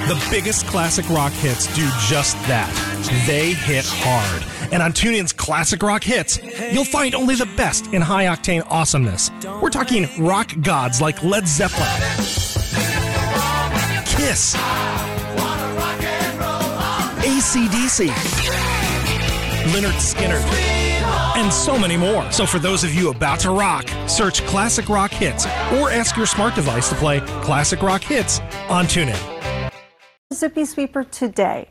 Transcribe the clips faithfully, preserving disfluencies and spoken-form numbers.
The biggest classic rock hits do just that. They hit hard. And on TuneIn's Classic Rock Hits, you'll find only the best in high-octane awesomeness. We're talking rock gods like Led Zeppelin, Kiss, A C D C, Lynyrd Skynyrd, and so many more. So for those of you about to rock, search Classic Rock Hits or ask your smart device to play Classic Rock Hits on TuneIn. Zippy Sweeper today.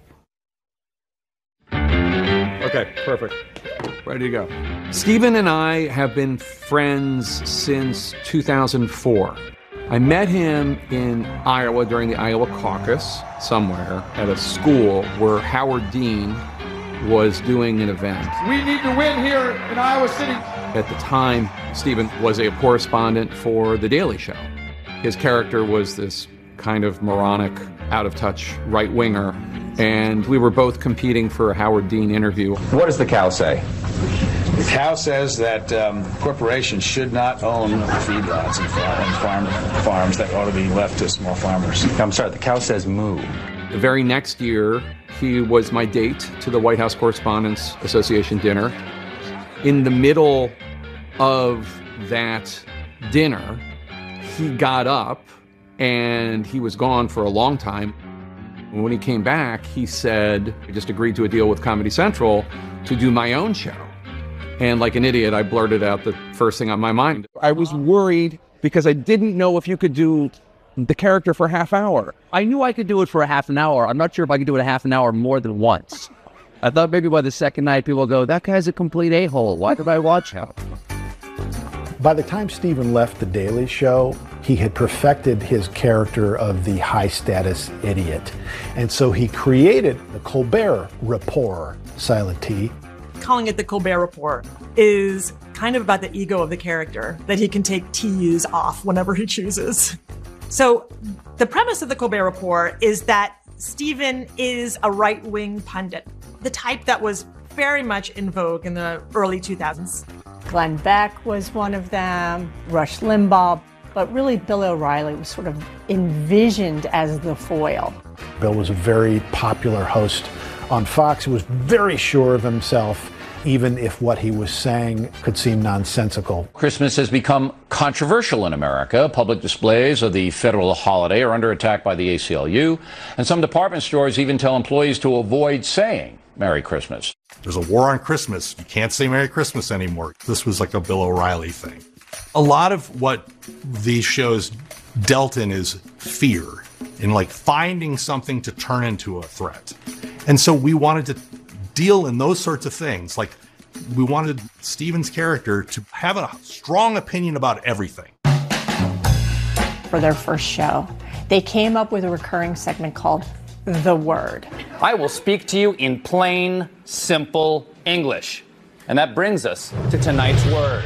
Okay, perfect. Ready to go. Stephen and I have been friends since two thousand four. I met him in Iowa during the Iowa caucus, somewhere at a school where Howard Dean was doing an event. We need to win here in Iowa City. At the time, Stephen was a correspondent for The Daily Show. His character was this kind of moronic, out-of-touch right-winger, and we were both competing for a Howard Dean interview. What does the cow say? The cow says that um, corporations should not own feedlots and, farm, and farm, farms that ought to be left to small farmers. I'm sorry, the cow says moo. The very next year, he was my date to the White House Correspondents Association dinner. In the middle of that dinner, he got up and he was gone for a long time. When he came back, he said, I just agreed to a deal with Comedy Central to do my own show. And like an idiot, I blurted out the first thing on my mind. I was worried because I didn't know if you could do the character for a half hour. I knew I could do it for a half an hour. I'm not sure if I could do it a half an hour more than once. I thought maybe by the second night, people would go, that guy's a complete a-hole. Why did I watch him? By the time Stephen left The Daily Show, he had perfected his character of the high-status idiot. And so he created the Colbert Report, Silent T. Calling it the Colbert Report is kind of about the ego of the character, that he can take T Us off whenever he chooses. So the premise of the Colbert Report is that Stephen is a right-wing pundit, the type that was very much in vogue in the early two thousands. Glenn Beck was one of them, Rush Limbaugh, but really Bill O'Reilly was sort of envisioned as the foil. Bill was a very popular host on Fox. He was very sure of himself, even if what he was saying could seem nonsensical. Christmas has become controversial in America. Public displays of the federal holiday are under attack by the A C L U, and some department stores even tell employees to avoid saying Merry Christmas. There's a war on Christmas. You can't say Merry Christmas anymore. This was like a Bill O'Reilly thing. A lot of what these shows dealt in is fear, in like finding something to turn into a threat. And so we wanted to deal in those sorts of things. Like we wanted Stephen's character to have a strong opinion about everything. For their first show, they came up with a recurring segment called The Word. I will speak to you in plain, simple English. And that brings us to tonight's word.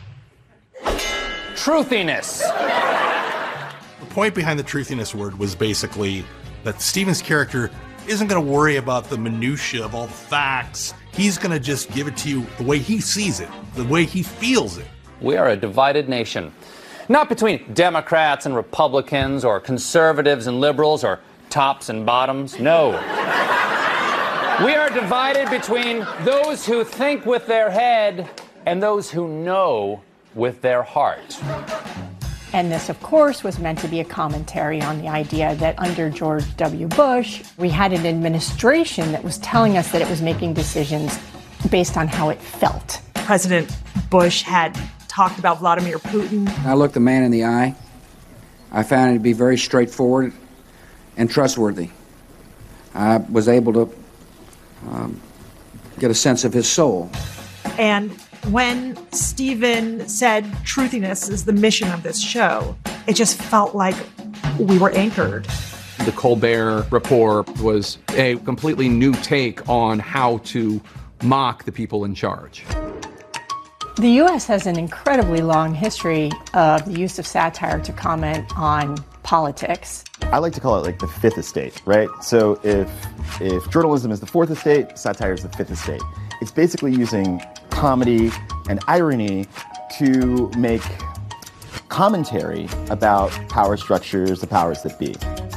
Truthiness. The point behind the truthiness word was basically that Stephen's character isn't going to worry about the minutia of all the facts. He's going to just give it to you the way he sees it, the way he feels it. We are a divided nation. Not between Democrats and Republicans or conservatives and liberals or tops and bottoms. No. We are divided between those who think with their head and those who know with their heart. And this, of course, was meant to be a commentary on the idea that under George W. Bush, we had an administration that was telling us that it was making decisions based on how it felt. President Bush had talked about Vladimir Putin. I looked the man in the eye. I found him to be very straightforward and trustworthy. I was able to um, get a sense of his soul. And when Stephen said truthiness is the mission of this show, it just felt like we were anchored. The Colbert Report was a completely new take on how to mock the people in charge. The U S has an incredibly long history of the use of satire to comment on politics. I like to call it like the fifth estate, right? So if if journalism is the fourth estate, satire is the fifth estate. It's basically using comedy and irony to make commentary about power structures, the powers that be.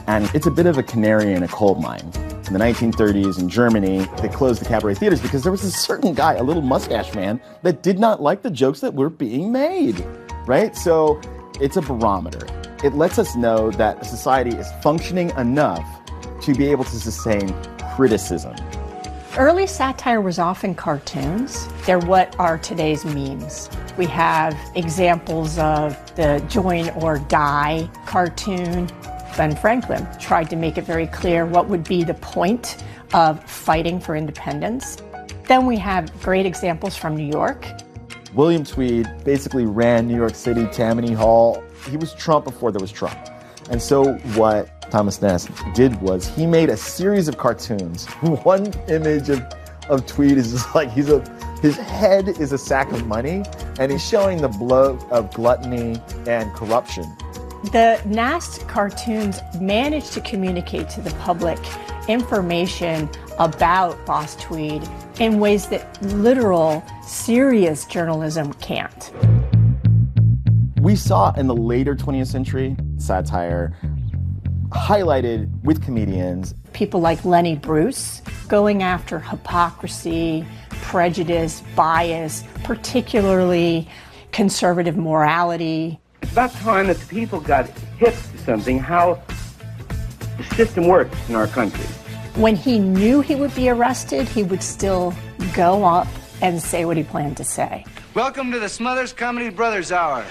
And it's a bit of a canary in a coal mine. In the nineteen thirties in Germany, they closed the cabaret theaters because there was a certain guy, a little mustache man, that did not like the jokes that were being made, right? So it's a barometer. It lets us know that a society is functioning enough to be able to sustain criticism. Early satire was often cartoons. They're what are today's memes. We have examples of the Join or Die cartoon. Ben Franklin tried to make it very clear what would be the point of fighting for independence. Then we have great examples from New York. William Tweed basically ran New York City, Tammany Hall. He was Trump before there was Trump. And so what Thomas Nast did was he made a series of cartoons. One image of, of Tweed is just like he's a, his head is a sack of money, and he's showing the blow of gluttony and corruption. The Nast cartoons managed to communicate to the public information about Boss Tweed in ways that literal, serious journalism can't. We saw in the later twentieth century satire highlighted with comedians. People like Lenny Bruce going after hypocrisy, prejudice, bias, particularly conservative morality. It's about time that the people got hip to something, how the system works in our country. When he knew he would be arrested, he would still go up and say what he planned to say. Welcome to the Smothers Comedy Brothers Hour.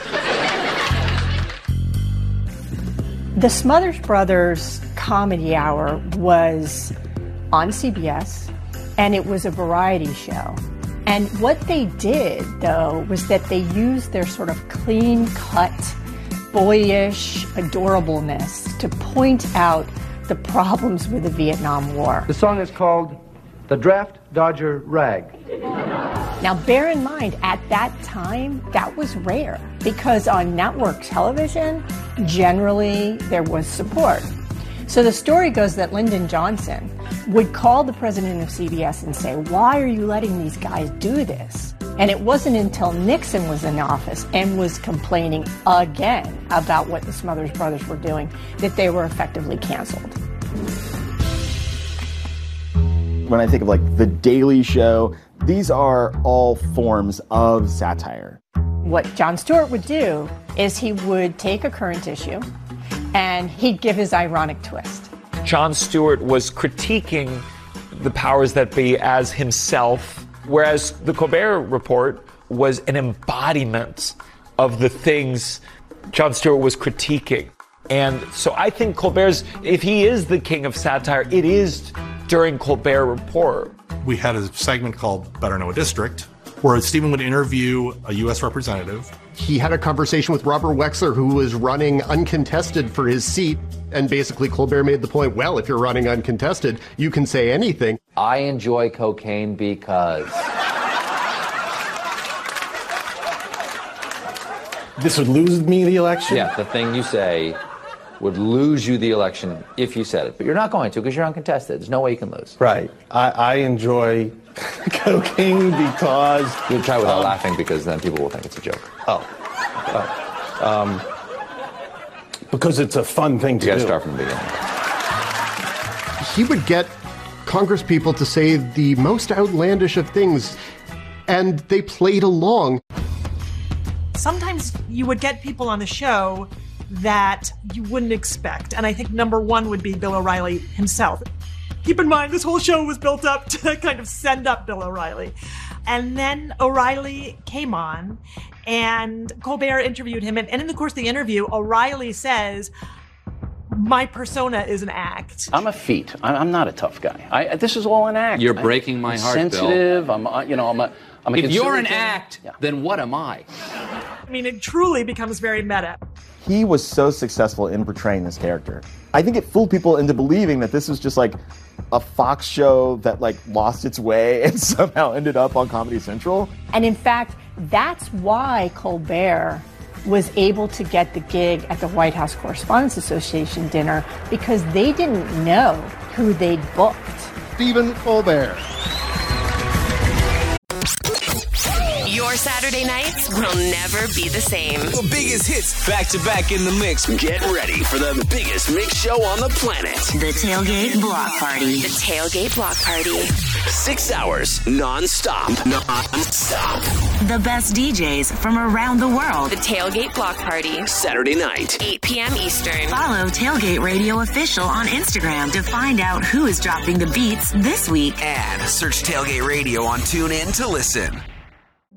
The Smothers Brothers Comedy Hour was on C B S, and it was a variety show. And what they did, though, was that they used their sort of clean-cut, boyish adorableness to point out the problems with the Vietnam War. The song is called The Draft Dodger Rag. Now, bear in mind, at that time, that was rare, because on network television, generally, there was support. So the story goes that Lyndon Johnson would call the president of C B S and say, why are you letting these guys do this? And it wasn't until Nixon was in office and was complaining again about what the Smothers Brothers were doing that they were effectively canceled. When I think of like The Daily Show, these are all forms of satire. What Jon Stewart would do is he would take a current issue and he'd give his ironic twist. Jon Stewart was critiquing the powers that be as himself, whereas the Colbert Report was an embodiment of the things Jon Stewart was critiquing. And so I think Colbert's, if he is the king of satire, it is during Colbert Report. We had a segment called Better Know a District, where Stephen would interview a U S representative. He had a conversation with Robert Wexler, who was running uncontested for his seat. And basically, Colbert made the point, well, if you're running uncontested, you can say anything. I enjoy cocaine because... This would lose me the election? Yeah, the thing you say would lose you the election if you said it. But you're not going to because you're uncontested. There's no way you can lose. Right. I, I enjoy cocaine because... You try without um, laughing because then people will think it's a joke. Oh. oh. Um, because it's a fun thing to you do. You got to start from the beginning. He would get Congress people to say the most outlandish of things, and they played along. Sometimes you would get people on the show that you wouldn't expect. And I think number one would be Bill O'Reilly himself. Keep in mind, this whole show was built up to kind of send up Bill O'Reilly. And then O'Reilly came on, and Colbert interviewed him. And, and in the course of the interview, O'Reilly says, my persona is an act. I'm a feat. I'm not a tough guy. I, this is all an act. You're breaking my I'm heart, sensitive. Bill. I'm, uh, you know, I'm a. I'm a if you're an conservative. act, yeah. then what am I? I mean, it truly becomes very meta. He was so successful in portraying this character. I think it fooled people into believing that this was just like a Fox show that like lost its way and somehow ended up on Comedy Central. And in fact, that's why Colbert was able to get the gig at the White House Correspondents Association dinner, because they didn't know who they'd booked. Stephen Colbert. You're Your Saturday nights will never be the same. The biggest hits back to back in the mix. Get ready for the biggest mix show on the planet. The Tailgate Block Party. The Tailgate Block Party. Six hours non-stop. Non-stop. The best D Js from around the world. The Tailgate Block Party. Saturday night. eight p.m. Eastern. Follow Tailgate Radio Official on Instagram to find out who is dropping the beats this week. And search Tailgate Radio on TuneIn to listen.